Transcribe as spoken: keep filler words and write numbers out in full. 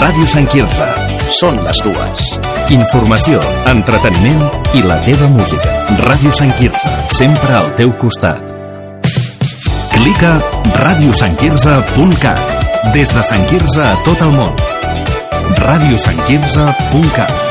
Ràdio Sant Quirze. Són les dues. Informació, entreteniment i la teva música. Ràdio Sant Quirze, sempre al teu costat. Clica ràdio sant quirze punt cat. Des de Sant Quirze a tot el món. ràdio sant quirze punt cat.